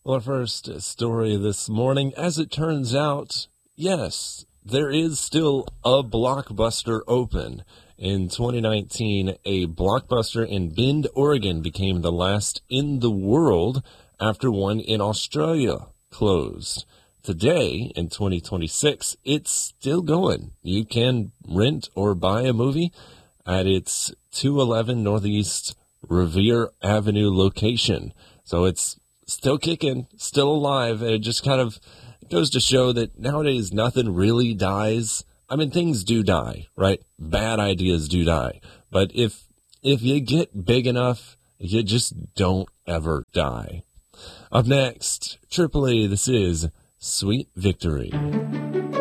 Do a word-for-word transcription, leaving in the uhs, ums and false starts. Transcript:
Well, our first story this morning, as it turns out, yes, there is still a Blockbuster open. In twenty nineteen, a Blockbuster in Bend, Oregon became the last in the world after one in Australia closed. Today, in twenty twenty-six, it's still going. You can rent or buy a movie at its two eleven Northeast Revere Avenue location. So it's still kicking, still alive, and it just kind of goes to show that nowadays nothing really dies. I mean, things do die, right? Bad ideas do die. But if if you get big enough, you just don't ever die. Up next, Triple A, this is Sweet Victory.